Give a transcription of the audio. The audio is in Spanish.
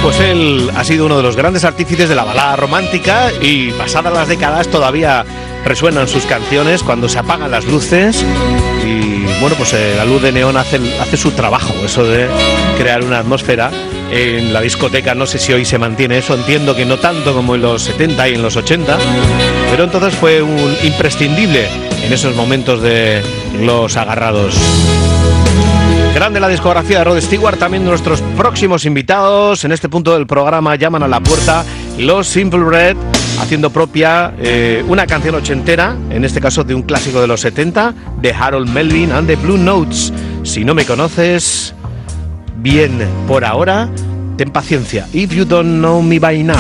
Pues él ha sido uno de los grandes artífices de la balada romántica y pasadas las décadas todavía resuenan sus canciones cuando se apagan las luces y bueno, pues la luz de neón hace su trabajo, eso de crear una atmósfera en la discoteca. No sé si hoy se mantiene eso, entiendo que no tanto como en los 70 y en los 80, pero entonces fue un imprescindible en esos momentos de los agarrados. Grande la discografía de Rod Stewart, también nuestros próximos invitados. En este punto del programa llaman a la puerta los Simple Red, haciendo propia una canción ochentera, en este caso de un clásico de los 70, de Harold Melvin and the Blue Notes. Si no me conoces, bien, por ahora, ten paciencia. If you don't know me by now.